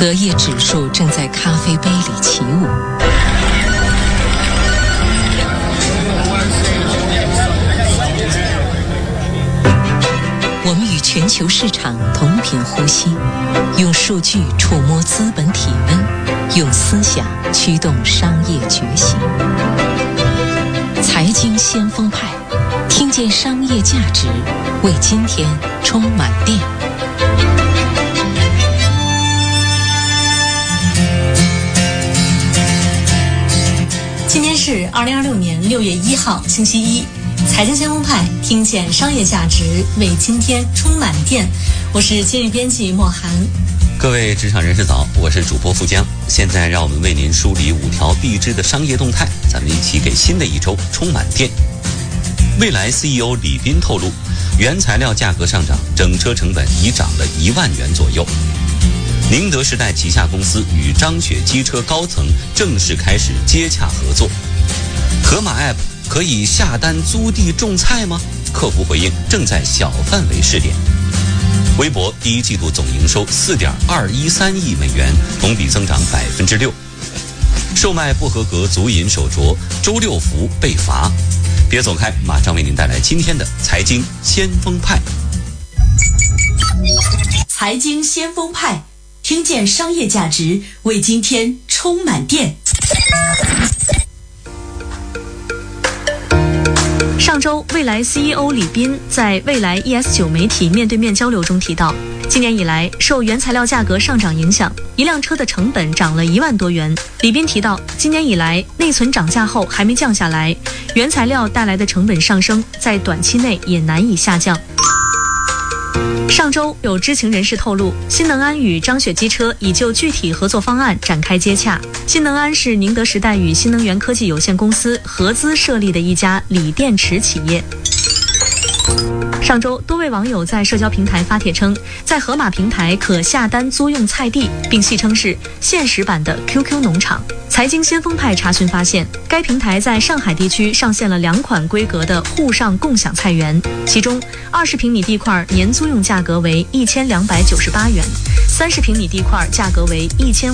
隔夜指数正在咖啡杯里起舞。我们与全球市场同频呼吸，用数据触摸资本体温，用思想驱动商业觉醒。财经先锋派，听见商业价值，为今天充满电。 今天是2026年6月1号，星期一。财经先锋派，听见商业价值，为今天充满电。我是今日编辑莫涵。 各位职场人士早，我是主播富江。现在让我们为您梳理5条必知的商业动态，咱们一起给新的一周充满电。蔚来 CEO 李斌透露，原材料价格上涨，整车成本已涨了1万元左右。宁德时代旗下公司与张雪机车高层正式开始接洽合作。盒马 App 可以下单租地种菜吗？客服回应正在小范围试点。微博第一季度总营收4.213亿美元，同比增长6%。售卖不合格足饮手镯，周六福被罚。别走开，马上为您带来今天的财经先锋派。 财经先锋派，听见商业价值，为今天充满电。 上周，蔚来 CEO 李斌在蔚来 ES9 媒体面对面交流中提到，今年以来受原材料价格上涨影响，一辆车的成本涨了1万多元。李斌提到，今年以来内存涨价后还没降下来，原材料带来的成本上升在短期内也难以下降。上周有知情人士透露，新能安与张雪机车已就具体合作方案展开接洽。新能安是宁德时代与新能源科技有限公司合资设立的一家锂电池企业。上周，多位网友在社交平台发帖称，在盒马平台可下单租用菜地，并戏称是现实版的 QQ 农场。财经先锋派查询发现，该平台在上海地区上线了2款规格的沪上共享菜园，其中20平米地块年租用价格为1298元，30平米地块价格为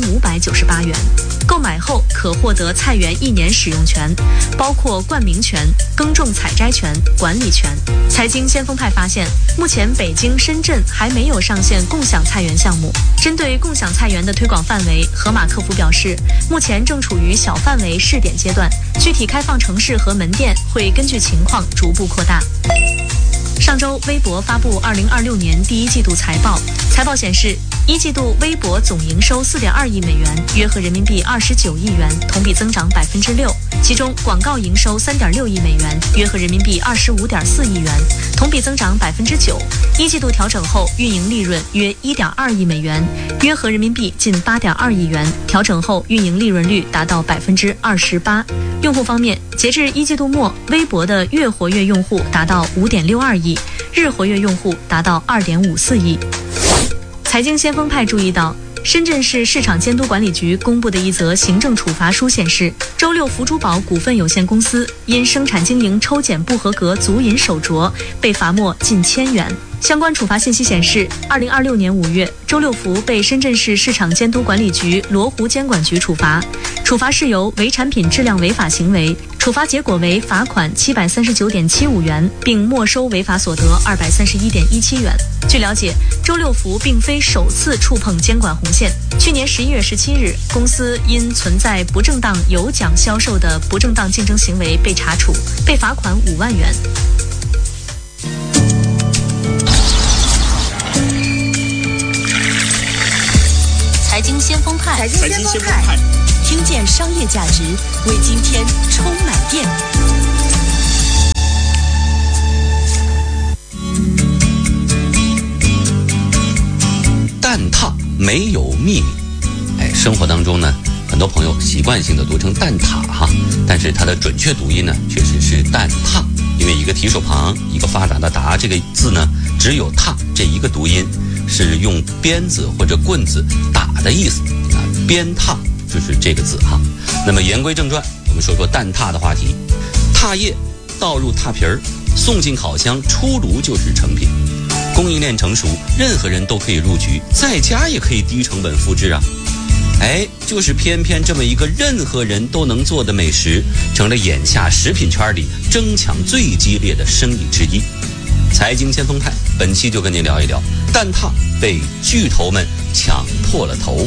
1598元。购买后可获得菜园1年使用权，包括冠名权、耕种采摘权、管理权。财经先锋派发现，目前北京、深圳还没有上线共享菜园项目。针对共享菜园的推广范围，盒马客服表示，目前正处于小范围试点阶段，具体开放城市和门店会根据情况逐步扩大。上周，微博发布2026年第一季度财报，财报显示，一季度微博总营收4.2亿美元，约合人民币29亿元，同比增长6%。其中，广告营收3.6亿美元，约合人民币25.4亿元，同比增长9%。一季度调整后运营利润约1.2亿美元，约合人民币近8.2亿元，调整后运营利润率达到28%。用户方面，截至一季度末，微博的月活跃用户达到5.62亿，日活跃用户达到2.54亿。财经先锋派注意到，深圳市市场监督管理局公布的一则行政处罚书显示，周六福珠宝股份有限公司因生产经营抽检不合格足饮手镯被罚没近1000元。相关处罚信息显示，2026年5月，周六福被深圳市市场监督管理局罗湖监管局处罚，处罚事由伪产品质量违法行为，处罚结果为罚款739.75元，并没收违法所得231.17元。据了解，周六福并非首次触碰监管红线。去年11月17日，公司因存在不正当有奖销售的不正当竞争行为被查处，被罚款5万元。 财经先锋派，听见商业价值，为今天充满电。 蛋挞没有秘密。生活当中呢，很多朋友习惯性的读成蛋挞哈，但是它的准确读音呢，确实是蛋挞，因为一个提手旁，一个发达的达，这个字呢，只有踏这一个读音，是用鞭子或者棍子打的意思啊，鞭挞就是这个字哈。那么言归正传，我们说说蛋挞的话题。挞叶倒入挞皮儿，送进烤箱，出炉就是成品。供应链成熟，任何人都可以入局，在家也可以低成本复制啊。 就是偏偏这么一个任何人都能做的美食，成了眼下食品圈里争抢最激烈的生意之一。财经先锋派本期就跟您聊一聊，蛋挞被巨头们抢破了头。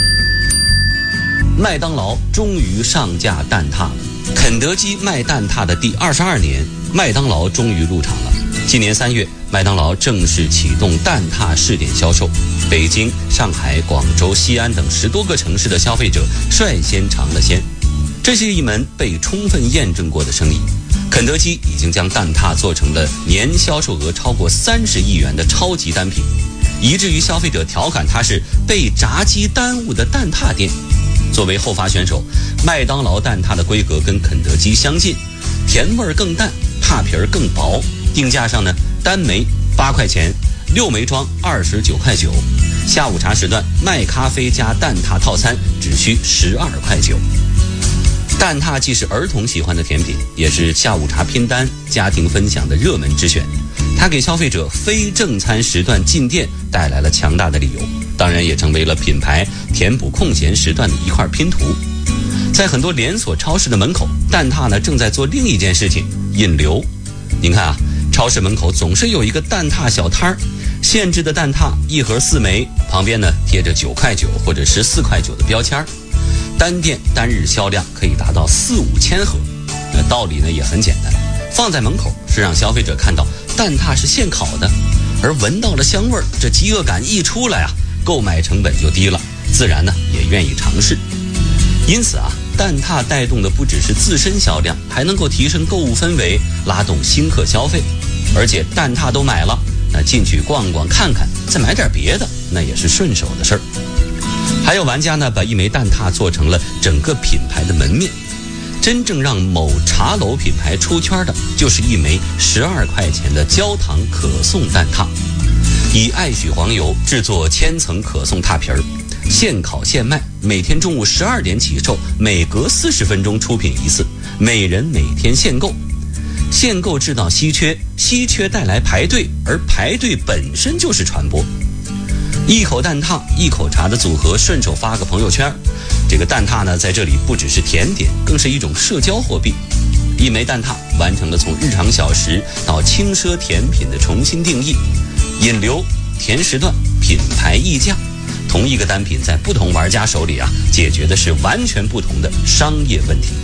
麦当劳终于上架蛋挞了。肯德基卖蛋挞的第22年，麦当劳终于入场了。今年3月，麦当劳正式启动蛋挞试点销售，北京、上海、广州、西安等10多个城市的消费者率先尝了鲜。这是一门被充分验证过的生意。肯德基已经将蛋挞做成了年销售额超过30亿元的超级单品，以至于消费者调侃它是被炸鸡耽误的蛋挞店。作为后发选手，麦当劳蛋挞的规格跟肯德基相近，甜味更淡，挞皮更薄。定价上呢，单枚8块钱，6枚装29.9块。下午茶时段麦咖啡加蛋挞套餐只需12.9块。蛋挞既是儿童喜欢的甜品，也是下午茶拼单、家庭分享的热门之选。它给消费者非正餐时段进店带来了强大的理由，当然也成为了品牌填补空闲时段的一块拼图。在很多连锁超市的门口，蛋挞呢正在做另一件事情，引流。您看啊，超市门口总是有一个蛋挞小摊儿，限制的蛋挞一盒4枚，旁边呢贴着9.9块或者14.9块的标签，单店单日销量可以达到4-5千盒。道理呢也很简单，放在门口是让消费者看到蛋挞是现烤的，而闻到了香味儿，这饥饿感一出来啊，购买成本就低了，自然呢也愿意尝试。因此啊，蛋挞带动的不只是自身销量，还能够提升购物氛围，拉动新客消费。而且蛋挞都买了，那进去逛逛看看，再买点别的，那也是顺手的事儿。还有玩家呢，把一枚蛋挞做成了整个品牌的门面。真正让某茶楼品牌出圈的，就是一枚12块钱的焦糖可颂蛋挞，以爱许黄油制作千层可颂踏皮儿，现烤现卖，每天中午12点起售，每隔40分钟出品一次，每人每天限购。限购制造稀缺，稀缺带来排队，而排队本身就是传播。一口蛋挞一口茶的组合，顺手发个朋友圈。这个蛋挞呢，在这里不只是甜点，更是一种社交货币。一枚蛋挞完成了从日常小食到轻奢甜品的重新定义，引流、甜时段、品牌溢价，同一个单品在不同玩家手里啊，解决的是完全不同的商业问题。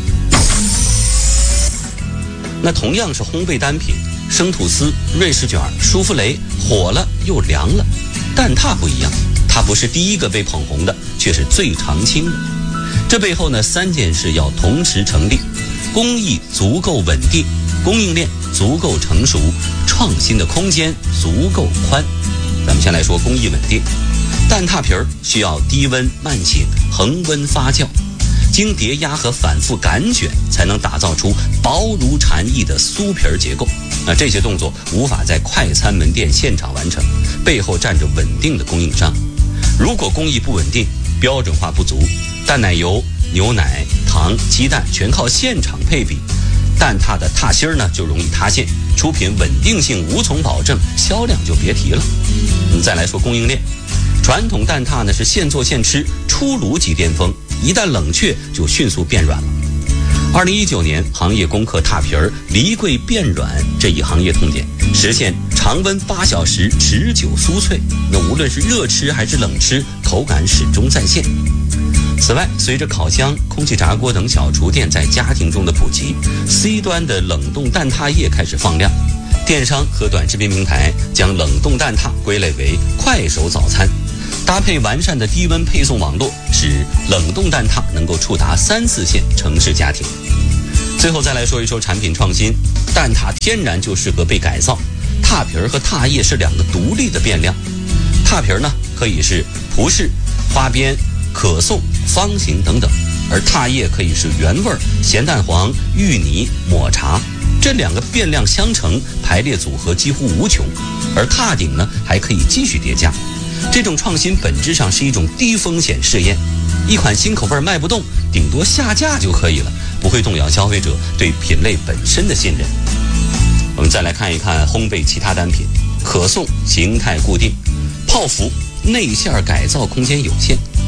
那同样是烘焙单品，生吐司、瑞士卷、舒芙蕾火了又凉了，蛋挞不一样，它不是第一个被捧红的，却是最常青的。这背后呢，3件事要同时成立：工艺足够稳定，供应链足够成熟，创新的空间足够宽。咱们先来说工艺稳定。蛋挞皮儿需要低温慢醒、恒温发酵，经叠压和反复擀卷，才能打造出薄如蝉翼的酥皮儿结构。这些动作无法在快餐门店现场完成，背后站着稳定的供应商。如果工艺不稳定，标准化不足，淡奶油、牛奶、糖、鸡蛋全靠现场配比，蛋挞的挞芯儿呢就容易塌陷，出品稳定性无从保证，销量就别提了。再来说供应链，传统蛋挞呢是现做现吃，出炉即巅峰，一旦冷却就迅速变软了。2019年，行业攻克踏皮儿离柜变软这一行业痛点，实现常温8小时持久酥脆。那无论是热吃还是冷吃，口感始终在线。此外，随着烤箱、空气炸锅等小厨电在家庭中的普及， C 端的冷冻蛋挞业开始放量。电商和短视频平台将冷冻蛋挞归类为快手早餐，搭配完善的低温配送网络，使冷冻蛋挞能够触达3-4线城市家庭。最后再来说一说产品创新，蛋挞天然就适合被改造，踏皮儿和踏叶是2个独立的变量。踏皮儿呢可以是葡式、花边、可颂、方形等等，而踏叶可以是原味、咸蛋黄、芋泥、抹茶。这2个变量相乘，排列组合几乎无穷，而踏顶呢还可以继续叠加。这种创新本质上是一种低风险试验，一款新口味卖不动，顶多下架就可以了，不会动摇消费者对品类本身的信任。我们再来看一看烘焙其他单品，可颂形态固定，泡芙内馅改造空间有限，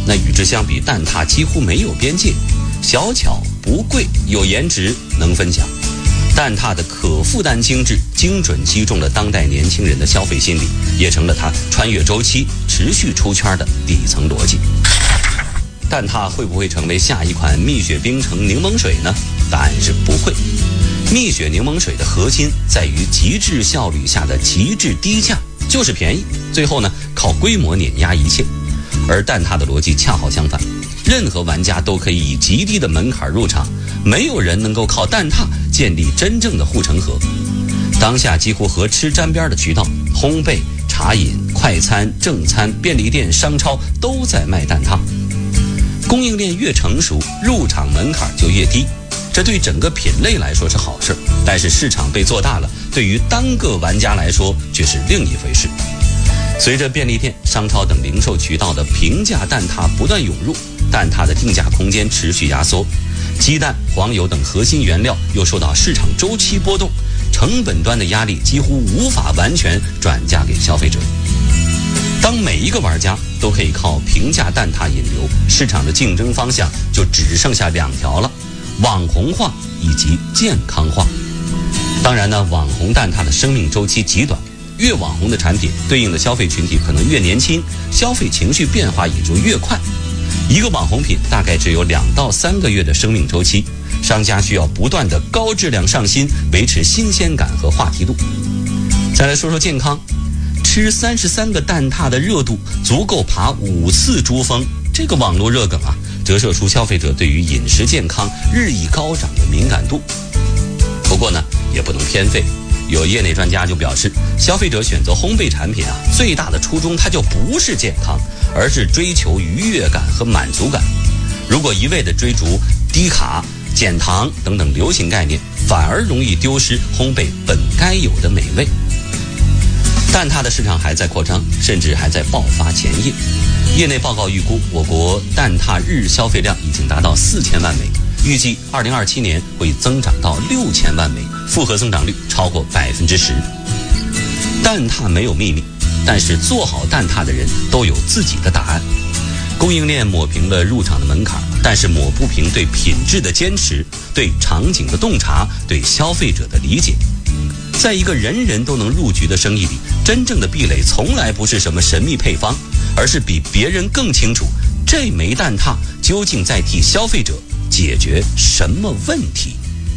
那与之相比，蛋挞几乎没有边界，小巧不贵，有颜值，能分享。蛋挞的可负担精致，精准击中了当代年轻人的消费心理，也成了它穿越周期、持续出圈的底层逻辑。蛋挞会不会成为下一款蜜雪冰城柠檬水呢？答案是不会。蜜雪柠檬水的核心在于极致效率下的极致低价，就是便宜，最后呢靠规模碾压一切。而蛋挞的逻辑恰好相反，任何玩家都可以以极低的门槛入场，没有人能够靠蛋挞建立真正的护城河。当下几乎和吃沾边的渠道，烘焙、茶饮、快餐、正餐、便利店、商超都在卖蛋挞。供应链越成熟，入场门槛就越低，这对整个品类来说是好事，但是市场被做大了，对于单个玩家来说却是另一回事。随着便利店、商超等零售渠道的平价蛋挞不断涌入，蛋挞的定价空间持续压缩，鸡蛋、黄油等核心原料又受到市场周期波动，成本端的压力几乎无法完全转嫁给消费者。当每一个玩家都可以靠平价蛋挞引流，市场的竞争方向就只剩下2条了：网红化以及健康化。当然呢，网红蛋挞的生命周期极短，越网红的产品对应的消费群体可能越年轻，消费情绪变化也就越快。一个网红品大概只有2到3个月的生命周期，商家需要不断的高质量上新，维持新鲜感和话题度。再来说说健康，吃33个蛋挞的热度足够爬5次珠峰，这个网络热梗啊，折射出消费者对于饮食健康日益高涨的敏感度。不过呢，也不能偏废。有业内专家就表示，消费者选择烘焙产品啊，最大的初衷它就不是健康，而是追求愉悦感和满足感。如果一味的追逐低卡、减糖等等流行概念，反而容易丢失烘焙本该有的美味。蛋挞的市场还在扩张，甚至还在爆发前夜。业内报告预估，我国蛋挞日消费量已经达到4000万枚，预计2027年会增长到6000万枚，复合增长率超过10%。蛋挞没有秘密，但是做好蛋挞的人都有自己的答案。供应链抹平了入场的门槛，但是抹不平对品质的坚持，对场景的洞察，对消费者的理解。在一个人人都能入局的生意里，真正的壁垒从来不是什么神秘配方，而是比别人更清楚这枚蛋挞究竟在替消费者解决什么问题。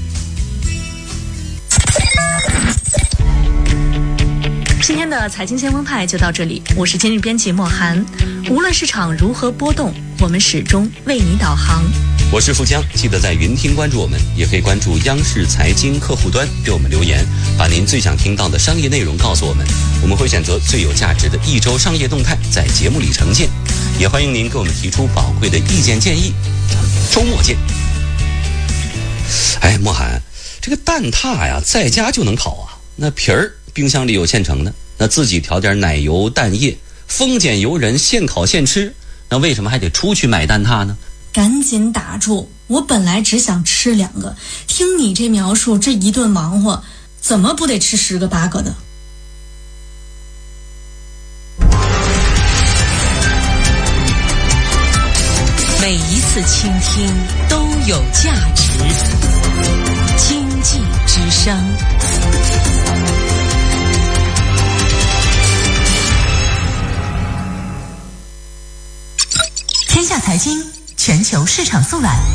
今天的财经先锋派就到这里，我是今日编辑莫涵。无论市场如何波动，我们始终为你导航。 我是富江，记得在云听关注我们，也可以关注央视财经客户端，给我们留言，把您最想听到的商业内容告诉我们，我们会选择最有价值的一周商业动态在节目里呈现。也欢迎您给我们提出宝贵的意见建议。咱们周末见。哎，莫涵，这个蛋挞呀，在家就能烤啊，那皮儿冰箱里有现成的，那自己调点奶油蛋液，丰俭由人，现烤现吃，那为什么还得出去买蛋挞呢？ 赶紧打住！我本来只想吃2个，听你这描述，这一顿忙活，怎么不得吃10个8个的？ 每一次倾听都有价值。经济之声。 天下财经全球市场速览。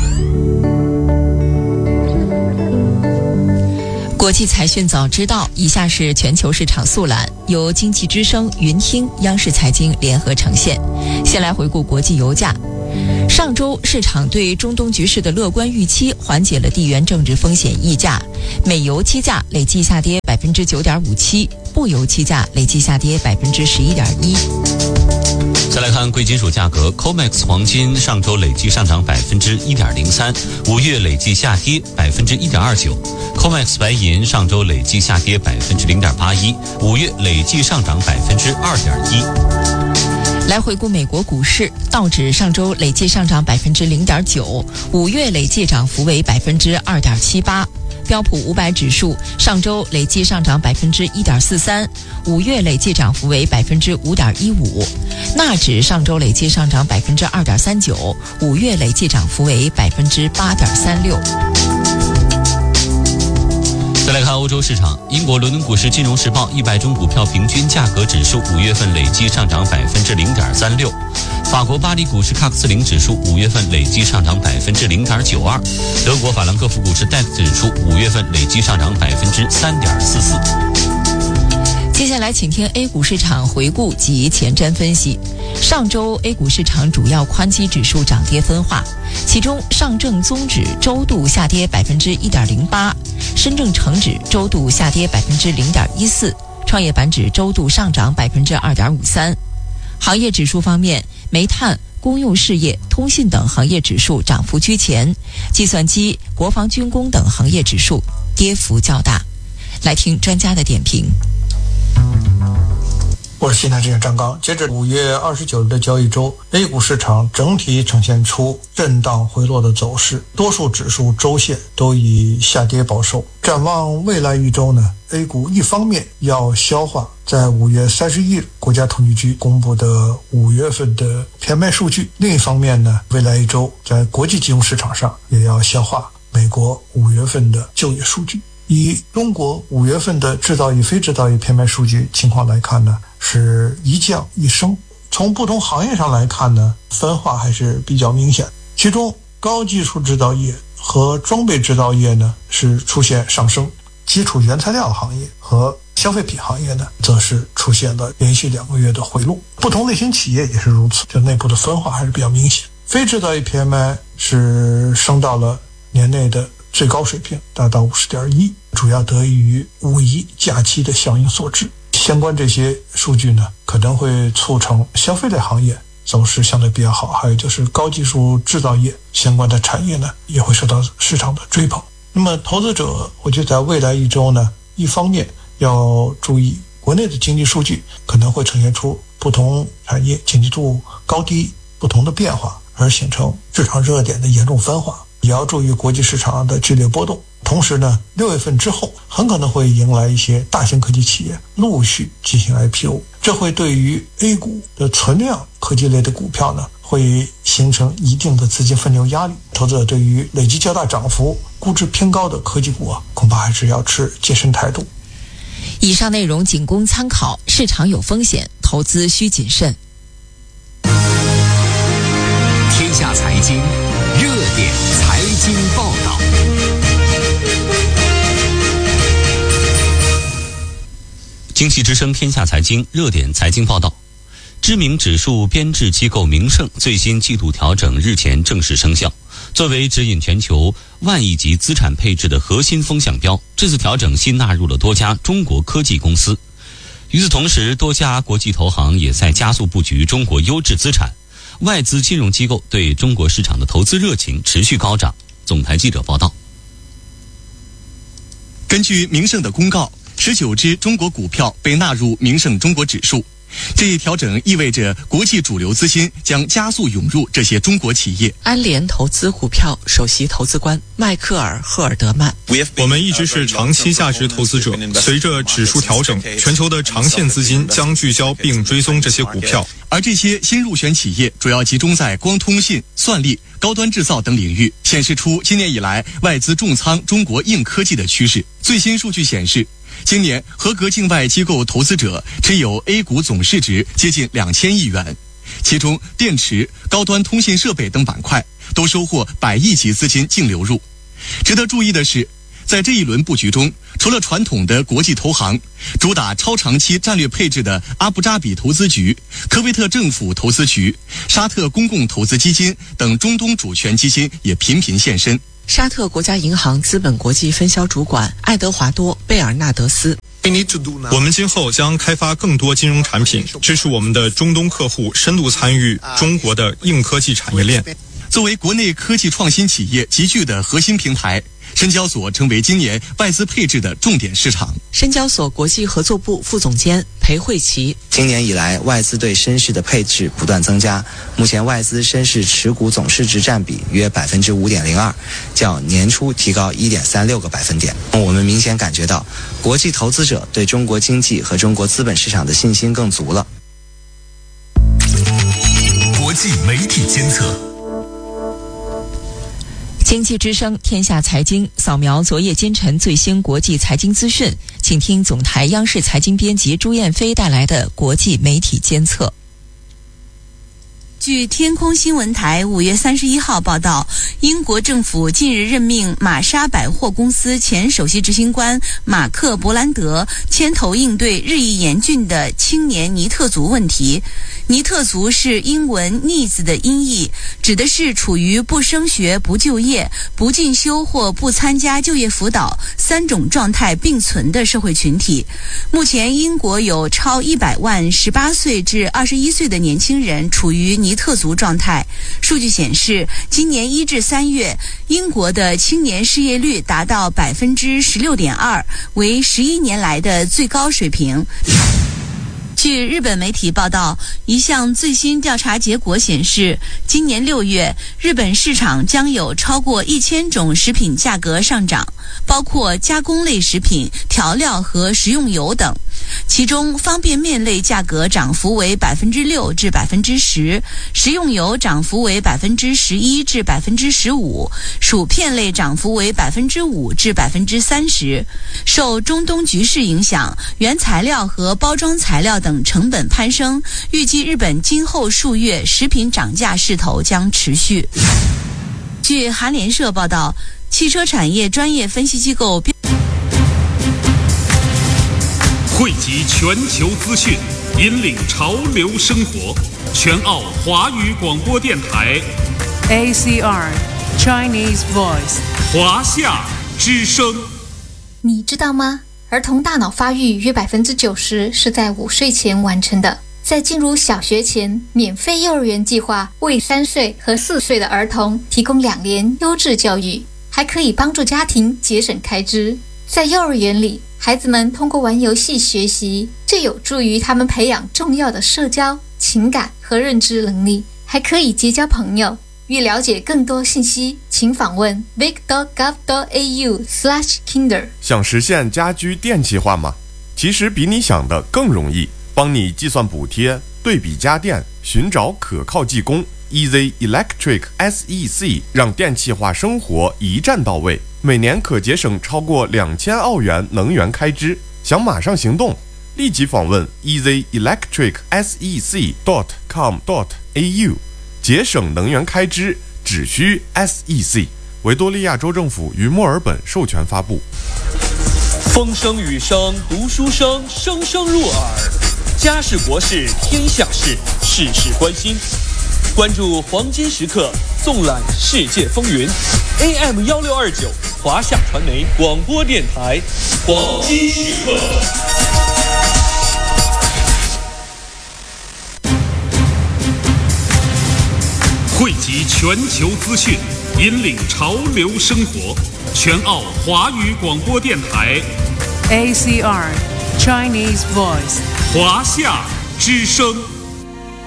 国际财讯早知道，以下是全球市场速览，由经济之声、云听、央视财经联合呈现。先来回顾国际油价。上周市场对中东局势的乐观预期缓解了地缘政治风险溢价，美油期价累计下跌 9.57%， 布油期价累计下跌 11.1%。 再来看贵金属价格 ，COMEX 黄金上周累计上涨 1.03%， 5月累计下跌 1.29%。COMEX 白银上周累计下跌 0.81%， 5月累计上涨 2.1%。 来回顾美国股市，道指上周累计上涨 0.9%， 5月累计涨幅为 2.78%。 标普500指数上周累计上涨1.43%，5月累计涨幅为5.15%。纳指上周累计上涨2.39%，5月累计涨幅为8.36%。 再来看欧洲市场，英国伦敦股市金融时报100种股票平均价格指数5月份累计上涨0.36%，法国巴黎股市喀克斯林指数5月份累计上涨0.92%，德国法兰克福股市DAX指数5月份累计上涨3.44%。 接下来请听 A 股市场回顾及前瞻分析。上周 A 股市场主要宽基指数涨跌分化，其中上证综指周度下跌1.08%，深证成指周度下跌0.14%，创业板指周度上涨2.53%。行业指数方面，煤炭、公用事业、通信等行业指数涨幅居前，计算机、国防军工等行业指数跌幅较大。来听专家的点评。 我是西南证券张刚。截至5月29日的交易周， A 股市场整体呈现出震荡回落的走势，多数指数周线都以下跌保收。展望未来一周呢， A 股一方面要消化在5月31日国家统计局公布的5月份的 PMI 数据，另一方面呢，未来一周在国际金融市场上也要消化美国5月份的就业数据。以中国5月份的制造业、非制造业 PMI 数据情况来看呢，是一降一升。从不同行业上来看呢，分化还是比较明显。其中高技术制造业和装备制造业呢是出现上升，基础原材料行业和消费品行业呢则是出现了连续2个月的回落。不同类型企业也是如此，就内部的分化还是比较明显。非制造业 PMI 是升到了年内的最高水平，达到 50.1， 主要得益于五一假期的效应所致。相关这些数据呢，可能会促成消费类行业走势相对比较好，还有就是高技术制造业相关的产业呢，也会受到市场的追捧。那么投资者，我觉得在未来一周呢，一方面要注意国内的经济数据可能会呈现出不同产业经济度高低不同的变化，而形成市场热点的严重分化。也要注意国际市场的剧烈波动。同时呢，6月份之后很可能会迎来一些大型科技企业陆续进行 IPO， 这会对于 A 股的存量科技类的股票呢，会形成一定的资金分流压力。投资者对于累积较大涨幅、估值偏高的科技股恐怕还是要持谨慎态度。 以上内容仅供参考，市场有风险，投资需谨慎。 天下财经热点财经报道。 经济之声天下财经热点财经报道。知名指数编制机构明晟最新季度调整日前正式生效，作为指引全球万亿级资产配置的核心风向标，这次调整新纳入了多家中国科技公司。与此同时，多家国际投行也在加速布局中国优质资产，外资金融机构对中国市场的投资热情持续高涨。总台记者报道。 根据明晟的公告，19只中国股票被纳入明晟中国指数。这一调整意味着国际主流资金将加速涌入这些中国企业。 安联投资股票首席投资官迈克尔·赫尔德曼： 我们一直是长期价值投资者，随着指数调整，全球的长线资金将聚焦并追踪这些股票。 而这些新入选企业主要集中在光通信、算力、高端制造等领域，显示出今年以来外资重仓中国硬科技的趋势。最新数据显示，今年合格境外机构投资者持有 A 股总市值接近2000亿元，其中电池、高端通信设备等板块都收获100亿级资金净流入。值得注意的是，在这一轮布局中，除了传统的国际投行，主打超长期战略配置的阿布扎比投资局、科威特政府投资局、沙特公共投资基金等中东主权基金也频频现身。 沙特国家银行资本国际分销主管爱德华多·贝尔纳德斯： 我们今后将开发更多金融产品，支持我们的中东客户深度参与中国的硬科技产业链。 作为国内科技创新企业集聚的核心平台， 深交所成为今年外资配置的重点市场。 深交所国际合作部副总监裴慧琪， 今年以来，外资对深市的配置不断增加，目前外资深市持股总市值占比约 5.02%， 较年初提高 1.36个百分点。我们明显感觉到，国际投资者对中国经济和中国资本市场的信心更足了。 国际媒体监测。 经济之声天下财经扫描昨夜今晨最新国际财经资讯，请听总台央视财经编辑朱燕飞带来的国际媒体监测。 据天空新闻台5月31号报道，英国政府近日任命玛莎百货公司前首席执行官马克·伯兰德牵头应对日益严峻的青年尼特族问题。尼特族是英文 needs 的音译，指的是处于不升学、不就业、不进修或不参加就业辅导3种状态并存的社会群体。目前英国有超100万18岁至21岁的年轻人处于尼特族状态。数据显示，今年1至3月，英国的青年失业率达到 16.2%， 为11年来的最高水平。据日本媒体报道，一项最新调查结果显示，今年6月，日本市场将有超过1000种食品价格上涨，包括加工类食品、调料和食用油等。其中，方便面类价格涨幅为 6% 至 10%， 食用油涨幅为 11% 至 15%， 薯片类涨幅为 5% 至 30%。受中东局势影响，原材料和包装材料等成本攀升，预计日本今后数月食品涨价势头将持续。据韩联社报道，汽车产业专业分析机构汇集全球资讯，引领潮流生活。全澳华语广播电台 ACR Chinese Voice 华夏之声。 你知道吗？儿童大脑发育约 90% 是在5岁前完成的。在进入小学前，免费幼儿园计划为3岁和4岁的儿童提供2年优质教育，还可以帮助家庭节省开支。在幼儿园里，孩子们通过玩游戏学习，这有助于他们培养重要的社交、情感和认知能力，还可以结交朋友。欲了解更多信息，请访问 big.gov.au/kinder。 想实现家居电气化吗？其实比你想的更容易，帮你计算补贴、对比家电、寻找可靠技工。Easy Electric SEC 让电气化生活一站到位，每年可节省超过2000澳元能源开支。想马上行动，立即访问 easyelectricsec.com.au， 节省能源开支只需 SEC。 维多利亚州政府于墨尔本授权发布。 风声雨声读书声，声声入耳。家事国事天下事，事事关心。关注黄金时刻，纵览世界风云。AM 1629，华夏传媒广播电台，黄金时刻。 汇集全球资讯，引领潮流生活。全澳华语广播电台 ACR Chinese Voice 华夏之声。